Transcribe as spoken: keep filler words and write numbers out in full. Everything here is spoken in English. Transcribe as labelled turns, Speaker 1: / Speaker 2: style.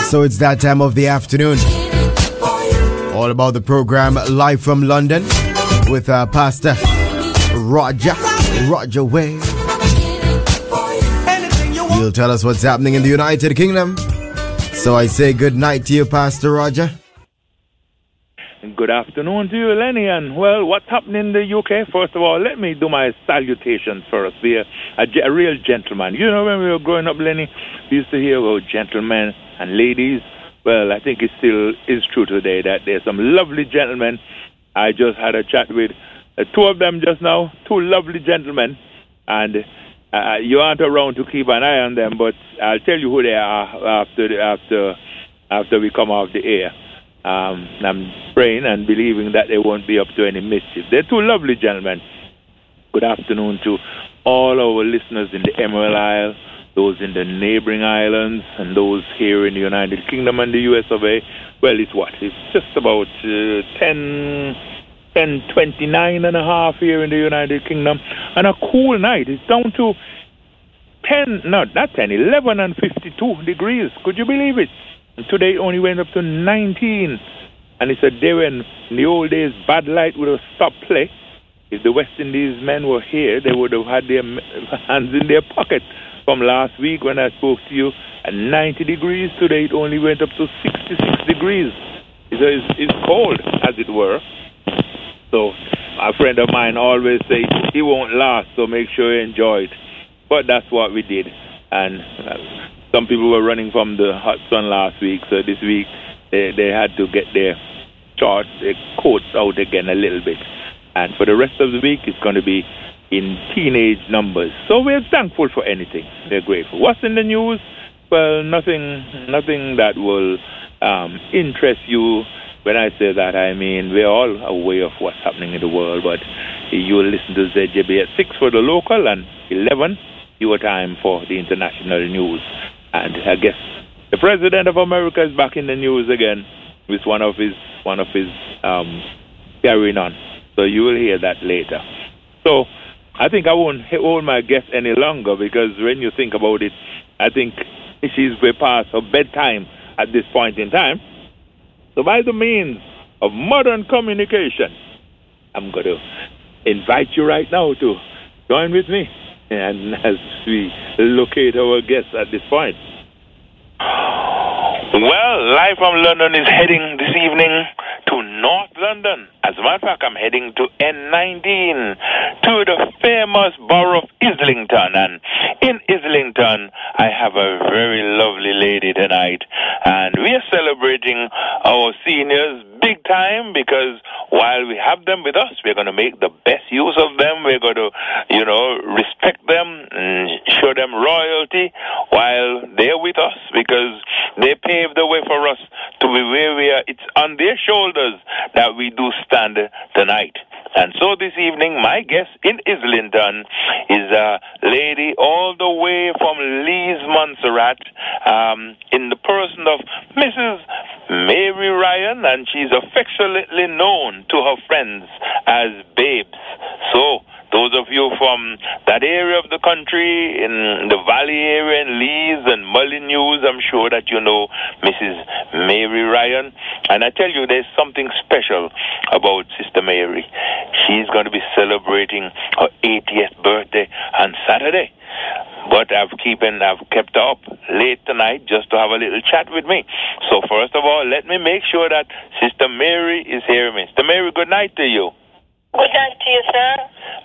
Speaker 1: So it's that time of the afternoon. All about the program live from London with uh, Pastor Roger, Roger Way. He'll tell us what's happening in the United Kingdom. So I say good night to you, Pastor Roger.
Speaker 2: Good afternoon to you, Lenny. And, well, what's happening in the U K? First of all, let me do my salutations first. Be a, a, a real gentleman. You know, when we were growing up, Lenny, we used to hear about gentlemen and ladies. Well, I think it still is true today that there's some lovely gentlemen. I just had a chat with uh, two of them just now, two lovely gentlemen. And uh, you aren't around to keep an eye on them, but I'll tell you who they are after the, after after we come off the air. Um, I'm praying and believing that they won't be up to any mischief. They're two lovely gentlemen. Good afternoon to all our listeners in the Emerald Isle, those in the neighboring islands, and those here in the United Kingdom and the U S of A. Well, it's what? It's just about uh, ten, ten twenty-nine and a half here in the United Kingdom. And a cool night. It's down to ten, no, not ten, eleven and fifty-two degrees. Could you believe it? Today it only went up to nineteen. And it's a day when, in the old days, Bad Light would have stopped play. If the West Indies men were here, they would have had their hands in their pocket. From last week when I spoke to you at ninety degrees, today it only went up to sixty-six degrees. It's, it's cold, as it were. So a friend of mine always says it won't last, so make sure you enjoy it. But that's what we did. And uh, some people were running from the hot sun last week, so this week they, they had to get their shorts, their coats out again a little bit. And for the rest of the week, it's going to be in teenage numbers. So we're thankful for anything. We're grateful. What's in the news? Well, nothing nothing that will um, interest you. When I say that, I mean we're all aware of what's happening in the world, but you'll listen to Z J B at six for the local and eleven your time for the international news. And I guess the President of America is back in the news again with one of his one of his um, carrying on. So you will hear that later. So I think I won't hold my guest any longer because when you think about it, I think she's way past her bedtime at this point in time. So by the means of modern communication, I'm going to invite you right now to join with me and as we locate our guests at this point. Well, Live from London is heading this evening to North London. As a matter of fact, I'm heading to N nineteen, to the famous borough of Islington. And in Islington, I have a very lovely lady tonight. And we are celebrating our seniors big time because while we have them with us, we're going to make the best use of them. We're going to, you know, respect them and show them royalty while they're with us because they paved the way for us to be where we are. It's on their shoulders that we do stand tonight. And so this evening, my guest in Islington is a lady all the way from Leeds, Montserrat, um, in the person of Missus Mary Ryan, and she's affectionately known to her friends as Babes. So those of you from that area of the country, in the Valley area, in Leeds and Molyneux, I'm sure that you know Missus Mary Ryan. And I tell you, there's something special about Sister Mary. She's going to be celebrating her eightieth birthday on Saturday. But I've keeping, I've kept her up late tonight just to have a little chat with me. So first of all, let me make sure that Sister Mary is hearing me. Sister Mary, good night to you.
Speaker 3: Good night to you, sir.